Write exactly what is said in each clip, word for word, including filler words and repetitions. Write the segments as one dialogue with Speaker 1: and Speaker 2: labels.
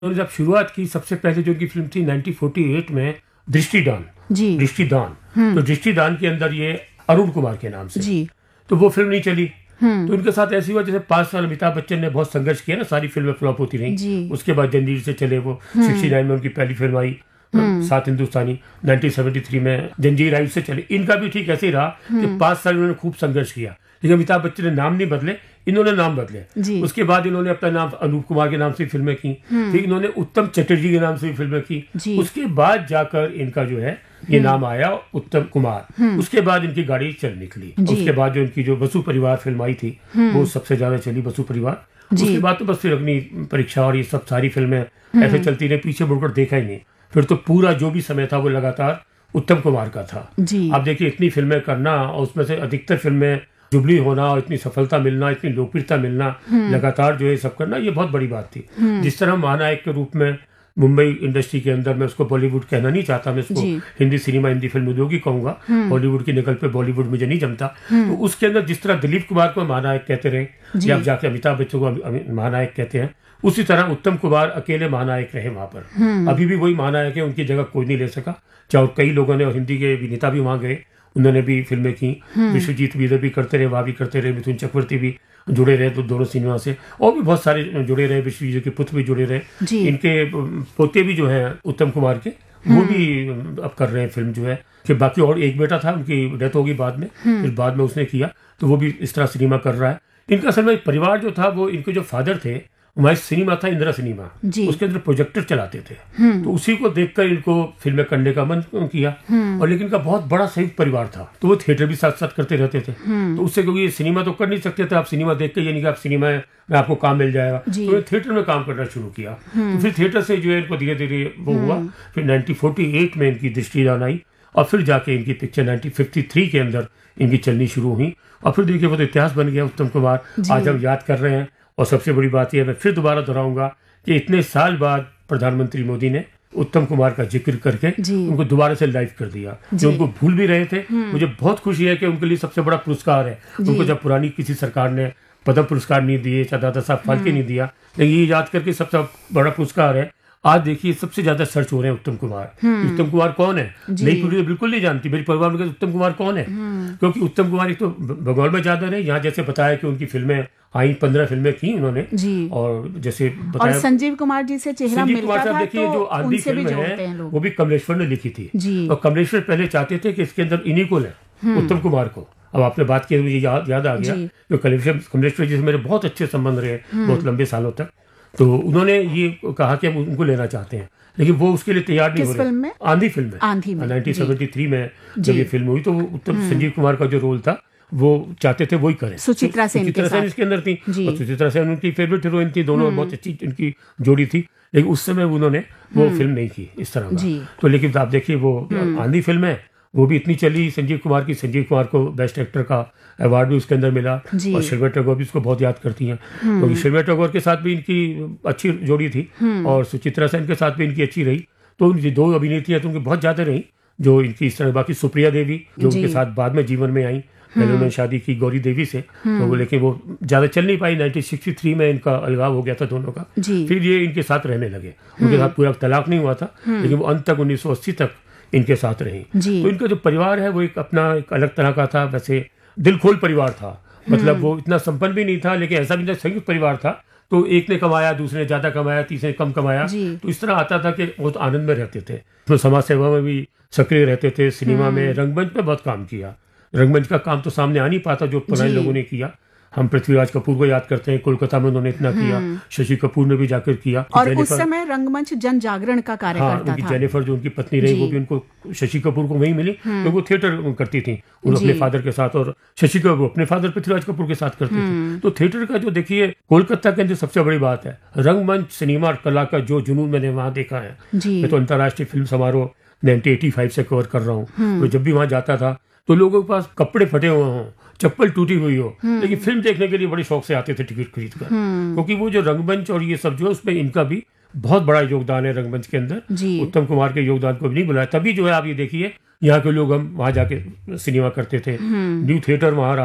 Speaker 1: उन्होंने जब शुरुआत की, सबसे पहले जो उनकी फिल्म थी नाइनटीन फोर्टी एट में दृष्टिदान,
Speaker 2: जी
Speaker 1: दृष्टिदान तो दृष्टिदान के अंदर ये अरुण कुमार के नाम से, जी तो वो फिल्म नहीं चली। तो उनके साथ ऐसी हुआ जैसे पांच साल अमिताभ बच्चन ने बहुत संघर्ष किया ना, सारी फिल्में फ्लॉप होती रही। उसके बाद जंजीर से चले वो, सिक्सटी नाइन में उनकी पहली फिल्म आई सात हिंदुस्तानी, नाइनटीन सेवेंटी थ्री में जंजीर आई, से चले। इनका भी ठीक ऐसे ही रहा कि पांच साल उन्होंने खूब संघर्ष किया, लेकिन अमिताभ बच्चन ने नाम नहीं बदले, इन्होंने नाम बदले। उसके बाद इन्होंने अपना नाम अनूप कुमार के नाम से फिल्में की, फिर इन्होंने उत्तम चटर्जी के नाम से फिल्में की। उसके बाद जाकर इनका जो है ये नाम आया उत्तम कुमार। उसके बाद इनकी गाड़ी चल निकली। उसके बाद जो इनकी जो बसु परिवार फिल्म आई थी वो सबसे ज्यादा चली, बसु परिवार। उसके बाद तो बस फिर अग्नि परीक्षा और ये सब सारी फिल्में ऐसे चलती रही, पीछे मुड़कर देखा ही नहीं। फिर तो पूरा जो भी समय था वो लगातार उत्तम कुमार का था। आप देखिए इतनी फिल्में करना और उसमें से अधिकतर फिल्में जुबली होना और इतनी सफलता मिलना, इतनी लोकप्रियता मिलना, लगातार जो है सब करना, ये बहुत बड़ी बात थी। जिस तरह महानायक के रूप में मुंबई इंडस्ट्री के अंदर, मैं उसको बॉलीवुड कहना नहीं चाहता, मैं इसको हिंदी सिनेमा, हिंदी फिल्म उद्योग ही कहूंगा, हॉलीवुड की नकल पे बॉलीवुड मुझे नहीं जमता। तो उसके अंदर जिस तरह दिलीप कुमार को महानायक कहते रहे, या आप जाके अमिताभ बच्चन को महानायक कहते हैं, उसी तरह उत्तम कुमार अकेले महानायक रहे वहां पर। अभी भी वही महानायक है, उनकी जगह कोई नहीं ले सका। चाहे कई लोगों ने, और हिंदी के अभिनेता भी वहां गए, उन्होंने भी फिल्में की, विश्वजीत भी इधर भी करते रहे, वहां भी करते रहे, मिथुन चक्रवर्ती भी जुड़े रहे तो दोनों सिनेमा से, और भी बहुत सारे जुड़े रहे, विश्वजीत के पुत्र भी जुड़े रहे, इनके पोते भी जो हैं उत्तम कुमार के, वो भी अब कर रहे हैं फिल्म जो है। कि बाकी और एक बेटा था, उनकी डेथ होगी बाद में, फिर बाद में उसने किया, तो वो भी इस तरह सिनेमा कर रहा है। इनका असल में परिवार जो था, वो इनके जो फादर थे, हमारे सिनेमा था इंदिरा सिनेमा, उसके अंदर प्रोजेक्टर चलाते थे, तो उसी को देखकर इनको फिल्में करने का मन किया। और लेकिन इनका बहुत बड़ा संयुक्त परिवार था, तो वो थिएटर भी साथ साथ करते रहते थे। तो उससे क्योंकि सिनेमा तो कर नहीं सकते थे, आप सिनेमा देख के ये नहीं कि आप सिनेमा में आपको काम मिल जाएगा, तो थिएटर में काम करना शुरू किया। तो फिर थिएटर से जो है इनको धीरे धीरे वो हुआ। फिर नाइनटीन फोर्टी एट में इनकी दृष्टिदान आई, और फिर जाके इनकी पिक्चर नाइनटीन फिफ्टी थ्री के अंदर इनकी चलनी शुरू हुई। और फिर देखिए वो तो इतिहास बन गया उत्तम कुमार, आज हम याद कर रहे हैं। और सबसे बड़ी बात यह, मैं फिर दोबारा दोहराऊंगा कि इतने साल बाद प्रधानमंत्री मोदी ने उत्तम कुमार का जिक्र करके उनको दोबारा से लाइव कर दिया, जो उनको भूल भी रहे थे। मुझे बहुत खुशी है कि उनके लिए सबसे बड़ा पुरस्कार है। उनको जब पुरानी किसी सरकार ने पद्म पुरस्कार नहीं दिए, चाहे दादा साहब फाल्के नहीं दिया, लेकिन ये याद करके सबसे बड़ा पुरस्कार है। आज देखिए सबसे ज्यादा सर्च हो रहे हैं उत्तम कुमार। उत्तम कुमार कौन है? नई पीढ़ी बिल्कुल नहीं जानती, मेरे परिवार में उत्तम कुमार कौन है, क्योंकि उत्तम कुमार एक तो बंगाल में ज्यादा रहे, यहाँ जैसे बताया कि उनकी फिल्में आई, पंद्रह फिल्में की उन्होंने, और जैसे बताया,
Speaker 2: और संजीव कुमार जी से चेहरा मिलता था,
Speaker 1: देखिए तो जो आंधी फिल्म है वो भी कमलेश्वर ने लिखी थी, और कमलेश्वर पहले चाहते थे कि इसके अंदर इन्हीं को लें, उत्तम कुमार को। अब आपने बात की, मुझे याद याद आ गया, जो कमलेश्वर कमलेश्वर जी से मेरे बहुत अच्छे संबंध रहे बहुत लंबे सालों तक, तो उन्होंने ये कहा कि हम उनको लेना चाहते हैं, लेकिन वो उसके लिए तैयार नहीं हो रहे।
Speaker 2: फिल्म में?
Speaker 1: आंधी फिल्म में,
Speaker 2: आंधी में
Speaker 1: नाइनटीन सेवेंटी थ्री में जब ये फिल्म हुई, तो उत्तम संजीव कुमार का जो रोल था वो चाहते थे वही करें।
Speaker 2: सुचित्रा सेन
Speaker 1: सुचित्रा सेन इसके अंदर थी, और सुचित्रा सेन उनकी फेवरेट हीरोइन थी, दोनों बहुत अच्छी उनकी जोड़ी थी, लेकिन उस समय उन्होंने वो फिल्म नहीं की इस तरह का। तो लेकिन आप देखिए वो आंधी फिल्म है, वो भी इतनी चली संजीव कुमार की, संजीव कुमार को बेस्ट एक्टर का अवार्ड भी उसके अंदर मिला, और शिल्पा टैगोर भी उसको बहुत याद करती हैं, क्योंकि तो शिल्पा टैगोर के साथ भी इनकी अच्छी जोड़ी थी, और सुचित्रा सेन के साथ भी इनकी अच्छी रही। तो दो अभिनेत्रियां तो उनकी बहुत ज्यादा रही जो इनकी इस तरह। बाकी सुप्रिया देवी जो उनके साथ बाद में जीवन में आई, पहले उन्होंने शादी की गौरी देवी से, तो वो लेकिन वो ज्यादा चल नहीं पाई। नाइनटीन सिक्सटी थ्री में इनका अलगाव हो गया था दोनों का, फिर ये इनके साथ रहने लगे। उनके साथ पूरा तलाक नहीं हुआ था, लेकिन वो अंत तक उन्नीस सौ अस्सी तक इनके साथ रही। तो इनका जो परिवार है वो एक अपना एक अलग तरह का था, वैसे दिल खोल परिवार था, मतलब वो इतना संपन्न भी नहीं था, लेकिन ऐसा भी नहीं, संयुक्त परिवार था। तो एक ने कमाया, दूसरे ने ज्यादा कमाया, तीसरे ने कम कमाया, तो इस तरह आता था कि बहुत आनंद में रहते थे। तो समाज सेवा में भी सक्रिय रहते थे, सिनेमा में, रंगमंच में बहुत काम किया। रंगमंच का काम तो सामने आ नहीं पाता जो पुराने लोगों ने किया। हम पृथ्वीराज कपूर को याद करते हैं, कोलकाता में उन्होंने इतना किया, शशि कपूर ने भी जाकर किया,
Speaker 2: और उस समय रंगमंच जन जागरण का कार्य
Speaker 1: हाँ,
Speaker 2: करता
Speaker 1: उनकी
Speaker 2: था।
Speaker 1: जेनिफर जो उनकी पत्नी रही, वो भी उनको शशि कपूर को वहीं मिली, क्योंकि वो थिएटर करती थी उन अपने फादर के साथ, और शशि कपूर अपने फादर पृथ्वीराज कपूर के साथ करती थी। तो थिएटर का जो देखिए कोलकाता के अंदर सबसे बड़ी बात है रंगमंच, सिनेमा और कला का जो जुनून मैंने वहाँ देखा है। मैं तो अंतर्राष्ट्रीय फिल्म समारोह नाइनटीन एटी फाइव से कवर कर रहा हूँ, तो जब भी वहाँ जाता था तो लोगों के पास कपड़े फटे हुए हों, चप्पल टूटी हुई हो, लेकिन फिल्म देखने के लिए बड़े शौक से आते थे टिकट खरीद कर, क्योंकि वो जो रंगमंच और ये सब जो है उसमें इनका भी बहुत बड़ा योगदान है रंगमंच के अंदर। उत्तम कुमार के योगदान को भी नहीं बुलाया, तभी जो है आप ये देखिए यहाँ के लोग, हम वहाँ जाके सिनेमा करते थे, न्यू थिएटर वहाँ रहा,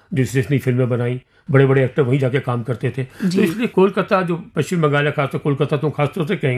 Speaker 1: जिससे इसने फिल्में बनाई, बड़े बड़े एक्टर वहीं जाके काम करते थे। तो इसलिए कोलकाता जो पश्चिम बंगाल है, खासतौर कोलकाता तो खासतौर से कहेंगे